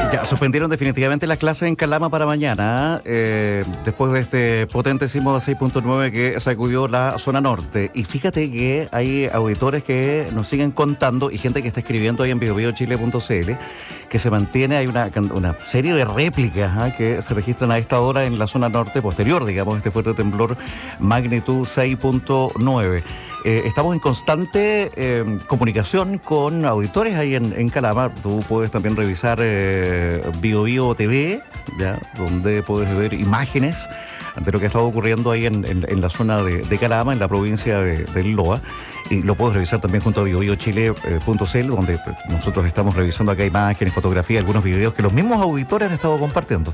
Ya, suspendieron definitivamente las clases en Calama para mañana, después de este potente sismo de 6.9 que sacudió la zona norte. Y fíjate que hay auditores que nos siguen contando y gente que está escribiendo ahí en biobiochile.cl que se mantiene, hay una serie de réplicas que se registran a esta hora en la zona norte, posterior, digamos, a este fuerte temblor magnitud 6.9. Estamos en constante comunicación con auditores ahí en Calama. Tú puedes también revisar BioBio TV, ¿ya? Donde puedes ver imágenes de lo que ha estado ocurriendo ahí en la zona de Calama, en la provincia del Loa. Y lo puedes revisar también junto a biobiochile.cl, donde nosotros estamos revisando acá imágenes, fotografías, algunos videos que los mismos auditores han estado compartiendo.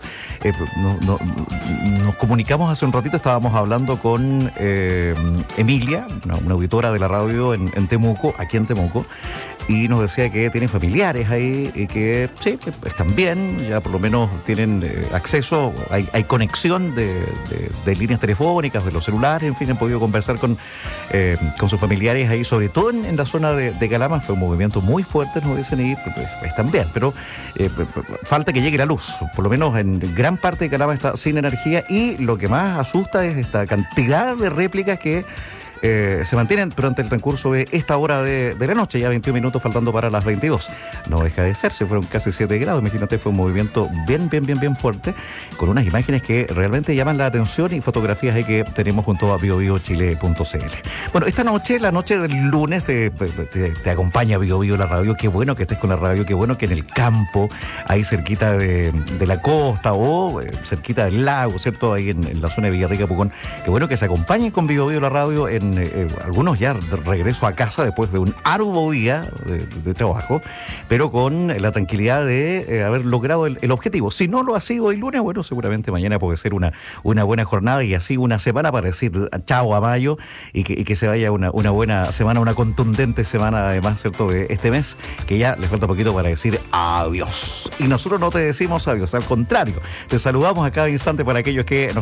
Nos comunicamos hace un ratito, estábamos hablando con Emilia, una auditora de la radio en Temuco, aquí en Temuco, y nos decía que tienen familiares ahí y que sí, están bien, ya por lo menos tienen acceso, hay conexión de líneas telefónicas, de los celulares, en fin, han podido conversar con sus familiares ahí, sobre todo en la zona de Calama. Fue un movimiento muy fuerte, nos dicen, y están bien, pero falta que llegue la luz. Por lo menos en gran parte de Calama está sin energía, y lo que más asusta es esta cantidad de réplicas que se mantienen durante el transcurso de esta hora de la noche, ya 21 minutos faltando para las 22. No deja de ser, se fueron casi 7 grados, imagínate, fue un movimiento bien fuerte, con unas imágenes que realmente llaman la atención y fotografías ahí que tenemos junto a biobiochile.cl. Bueno, esta noche, la noche del lunes, te acompaña BioBio la radio. Qué bueno que estés con la radio, qué bueno que en el campo, ahí cerquita de la costa o cerquita del lago, ¿cierto? Ahí en la zona de Villarrica, Pucón, qué bueno que se acompañen con BioBio la radio en algunos ya de regreso a casa después de un arduo día de trabajo, pero con la tranquilidad de haber logrado el objetivo. Si no lo ha sido hoy lunes, bueno, seguramente mañana puede ser una buena jornada, y así una semana para decir chao a mayo, y que se vaya una buena semana, una contundente semana además, ¿cierto?, de este mes, que ya les falta poquito para decir adiós. Y nosotros no te decimos adiós, al contrario, te saludamos a cada instante para aquellos que nos